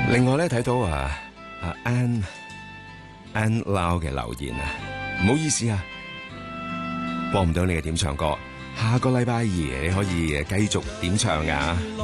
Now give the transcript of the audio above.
另外咧睇到Ann Lau 嘅留言啊，唔好意思啊，播唔到你嘅點唱歌，下個禮拜二你可以繼續點唱㗎。